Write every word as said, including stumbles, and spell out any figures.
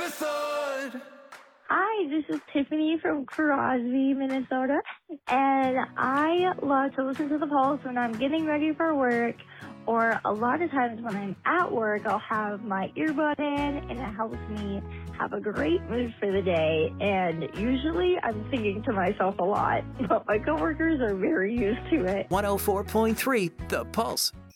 thought. Hi, this is Tiffany from Crosby, Minnesota, and I love to listen to the Pulse when I'm getting ready for work, or a lot of times when I'm at work, I'll have my earbud in, and it helps me have a great mood for the day, and usually I'm singing to myself a lot, but my coworkers are very used to it. one oh four point three The Pulse.